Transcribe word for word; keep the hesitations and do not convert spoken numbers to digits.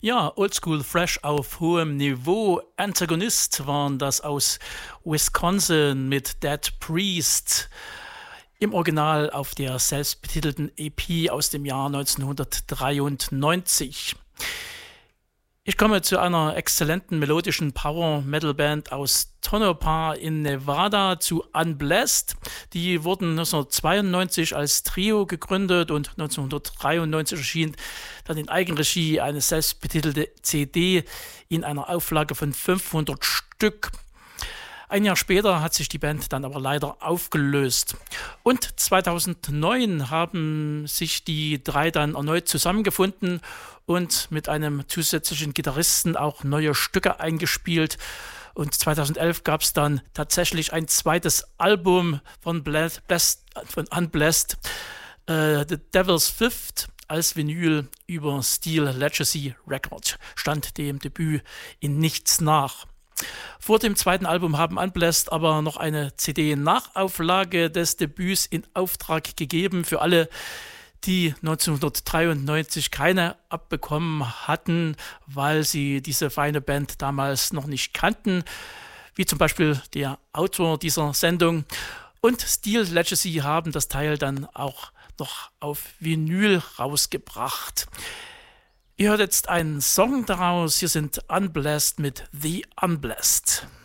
Ja, Oldschool Fresh auf hohem Niveau. Antagonist waren das aus Wisconsin mit Dead Priest. Im Original auf der selbstbetitelten E P aus dem Jahr neunzehnhundertdreiundneunzig. Ich komme zu einer exzellenten melodischen Power-Metal-Band aus Tonopah in Nevada, zu Unblessed. Die wurden neunzehnhundertzweiundneunzig als Trio gegründet und neunzehnhundertdreiundneunzig erschien dann in Eigenregie eine selbstbetitelte C D in einer Auflage von fünfhundert Stück. Ein Jahr später hat sich die Band dann aber leider aufgelöst. Und zweitausendneun haben sich die drei dann erneut zusammengefunden und mit einem zusätzlichen Gitarristen auch neue Stücke eingespielt. Und zweitausendelf gab es dann tatsächlich ein zweites Album von, Blessed, von Unblessed, äh, The Devil's Fifth, als Vinyl über Steel Legacy Records, stand dem Debüt in nichts nach. Vor dem zweiten Album haben Unblessed aber noch eine C D-Nachauflage des Debüts in Auftrag gegeben für alle, die neunzehnhundertdreiundneunzig keine abbekommen hatten, weil sie diese feine Band damals noch nicht kannten, wie zum Beispiel der Autor dieser Sendung. Und Steel Legacy haben das Teil dann auch noch auf Vinyl rausgebracht. Ihr hört jetzt einen Song daraus. Hier sind Unblessed mit The Unblessed.